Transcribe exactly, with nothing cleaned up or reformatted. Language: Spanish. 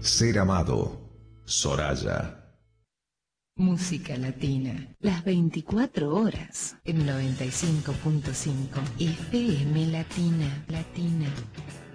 Ser amado. Soraya. Música latina, las veinticuatro horas, en noventa y cinco punto cinco F M Latina, Latina.